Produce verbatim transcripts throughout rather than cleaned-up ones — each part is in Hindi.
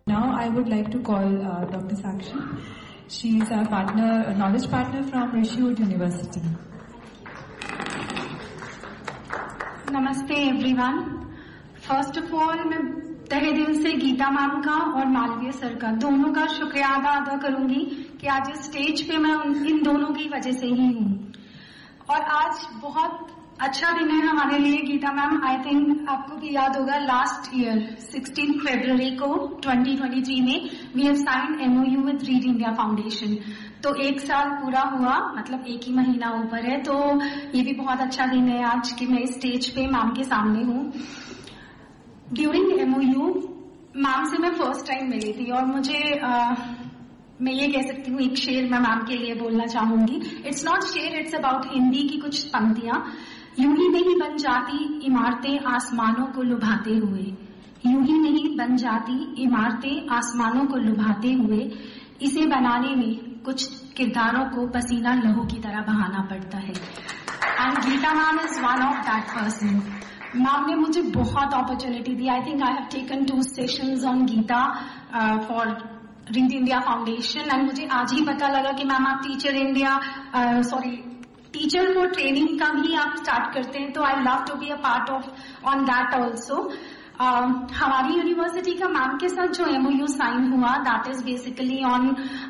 Now I would like to call uh, Doctor Sakshi. She is our partner, a knowledge partner from Rishiwood University. नमस्ते एवरीवन. फर्स्ट ऑफ ऑल मैं तहे दिल से गीता मैम का और मालवीय सर का दोनों का शुक्रिया अदा अदा करूंगी कि आज इस स्टेज पे मैं इन दोनों की वजह से ही हूँ. और आज बहुत अच्छा दिन है हमारे लिए. गीता मैम, आई थिंक आपको भी याद होगा लास्ट ईयर सिक्सटीन फरवरी को ट्वेंटी ट्वेंटी थ्री में we have signed MOU with read India foundation. तो एक साल पूरा हुआ, मतलब एक ही महीना ऊपर है. तो ये भी बहुत अच्छा दिन है आज कि मैं इस स्टेज पे मैम के सामने हूँ. ड्यूरिंग एमओयू मैम से मैं फर्स्ट टाइम मिली थी और मुझे आ, मैं ये कह सकती हूँ एक शेर मैं मैम के लिए बोलना चाहूंगी. इट्स नॉट शेर, इट्स अबाउट हिंदी की कुछ पंक्तियां. यूं ही नहीं बन जाती इमारतें आसमानों को लुभाते हुए, यूं ही नहीं बन जाती इमारतें आसमानों को लुभाते हुए, इसे बनाने में कुछ किरदारों को पसीना लहू की तरह बहाना पड़ता है. And Gita ma'am is one of that person. Ma'am ने मुझे बहुत opportunity the. I think I have taken two sessions on Gita for read India foundation and मुझे आज ही पता लगा कि मैम आप teacher India sorry teacher for training का भी आप स्टार्ट करते हैं. तो I love to be a part of on that also. हमारी यूनिवर्सिटी का मैम के साथ जो एमओयू साइन हुआ that is basically on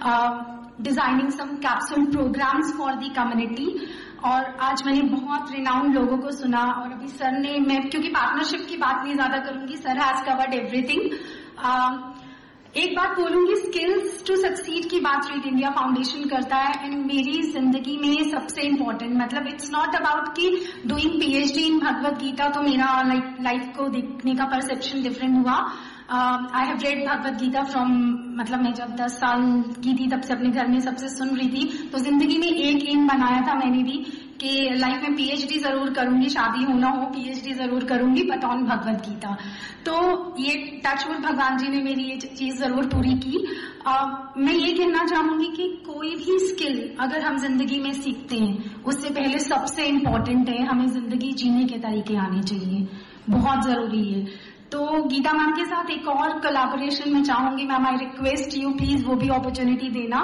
designing some capsule programmes for the community. और आज मैंने बहुत रिनाउंड लोगों को सुना और अभी सर ने, मैं क्योंकि पार्टनरशिप की बात नहीं ज्यादा करूंगी, सर हैज कवर्ड एवरीथिंग. एक बात बोलूंगी, स्किल्स टू सक्सीड की बात रीड इंडिया फाउंडेशन करता है एंड मेरी जिंदगी में सबसे इम्पोर्टेंट, मतलब इट्स नॉट अबाउट कि doing PhD in Bhagavad Gita तो मेरा लाइक लाइफ को देखने का परसेप्शन डिफरेंट हुआ. I have read Bhagavad Gita from, मतलब मैं जब दस साल की थी तब से अपने घर में सबसे सुन रही थी. तो जिंदगी में एक एम बनाया था मैंने भी कि लाइफ में पीएचडी जरूर करूंगी, शादी हो ना हो पीएचडी जरूर करूंगी बट ऑन भगवत गीता. तो ये टचवुड भगवान जी ने मेरी ये चीज जरूर पूरी की. uh, मैं ये कहना चाहूंगी कि कोई भी स्किल अगर हम जिंदगी में सीखते हैं उससे पहले सबसे इम्पोर्टेंट है हमें जिंदगी जीने के तरीके आने चाहिए, बहुत जरूरी है. तो गीता मैम के साथ एक और कोलैबोरेशन में चाहूंगी. Ma'am I request you please वो भी अपॉर्चुनिटी देना.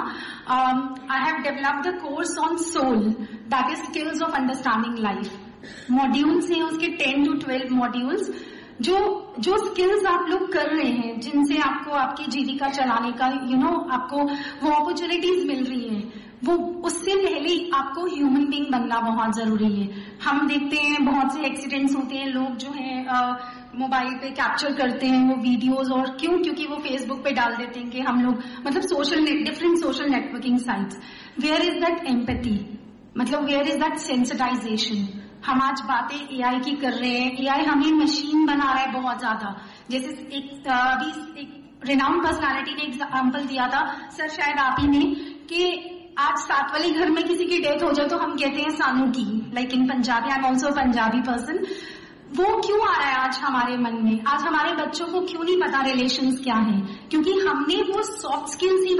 I have developed the course on soul that is skills of understanding life. Modules हैं उसके टेन टू ट्वेल्व मॉड्यूल्स. जो जो स्किल्स आप लोग कर रहे हैं जिनसे आपको आपकी जीविका चलाने का यू you नो know, आपको वो अपॉर्चुनिटीज मिल रही है, वो उससे पहले आपको ह्यूमन बीइंग बनना बहुत जरूरी है. हम देखते हैं बहुत से एक्सीडेंट्स होते हैं, लोग जो है मोबाइल पे कैप्चर करते हैं वो वीडियोस, और क्यों? क्योंकि वो फेसबुक पे डाल देते हैं कि हम लोग, मतलब social different social networking sites. Where is that empathy, मतलब वेयर इज दैट सेंसिटाइजेशन? हम आज बातें एआई की कर रहे हैं, एआई हमें मशीन बना रहा है बहुत ज्यादा. जैसे एक अभी एक रिनाउंड पर्सनालिटी ने एग्जाम्पल दिया था, सर शायद आप ही ने, कि आज सात वाली घर में किसी की डेथ हो जाए तो हम कहते हैं सानू की, like in Punjabi. I am also Punjabi person. वो क्यों आ रहा है आज हमारे मन में? आज हमारे बच्चों को क्यों नहीं पता रिलेशंस क्या है? क्योंकि हमने वो सॉफ्ट स्किल्स ही